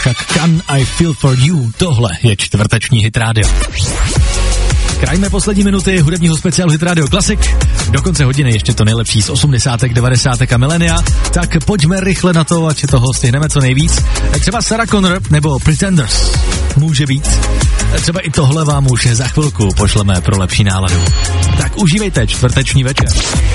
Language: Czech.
Dvořák, Can I Feel For You, tohle je čtvrteční Hit Radio. Krajíme poslední minuty hudebního speciálu Hit Radio Classic. Do konce hodiny ještě to nejlepší z 80., 90. a milénia. Tak pojďme rychle na to, ať toho stihneme co nejvíc. Třeba Sarah Connor nebo Pretenders. Může být. Třeba i tohle vám už za chvilku pošleme pro lepší náladu. Tak užívejte čtvrteční večer.